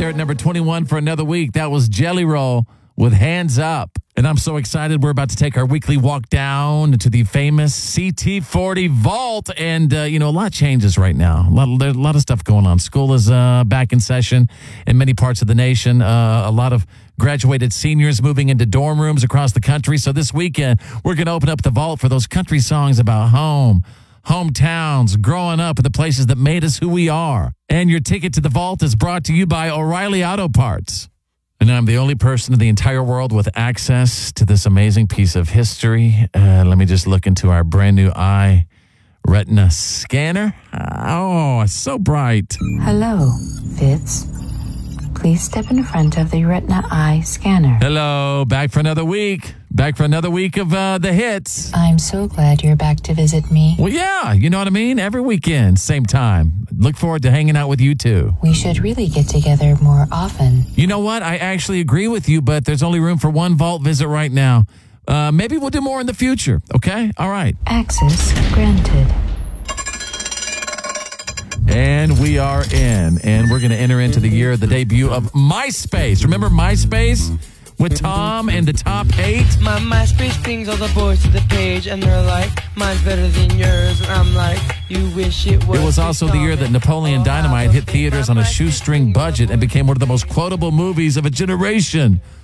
there at number 21 for another week. That was Jelly Roll with Hands Up. And I'm so excited. We're about to take our weekly walk down to the famous CT40 Vault. And, a lot changes right now. There's a lot of stuff going on. School is back in session in many parts of the nation. A lot of graduated seniors moving into dorm rooms across the country. So this weekend, we're going to open up the vault for those country songs about home, hometowns, growing up in the places that made us who we are. And your ticket to the vault is brought to you by O'Reilly Auto Parts. And I'm the only person in the entire world with access to this amazing piece of history. Let me just look into our brand new eye retina scanner. Oh, it's so bright. Hello, Fitz. Please step in front of the retina eye scanner. Hello, back for another week. Back for another week of the hits. I'm so glad you're back to visit me. Well, yeah, you know what I mean? Every weekend, same time. Look forward to hanging out with you, too. We should really get together more often. You know what? I actually agree with you, but there's only room for one vault visit right now. Maybe we'll do more in the future, okay? All right. Access granted. And we are in. And we're going to enter into the year of the debut of MySpace. Remember MySpace? With Tom in the top 8. My MySpace brings all the boys to the page, and they're like, mine's better than yours. And I'm like, you wish it was. It was also the year that Napoleon Dynamite hit theaters on a shoestring budget and became one of the most quotable movies of a generation.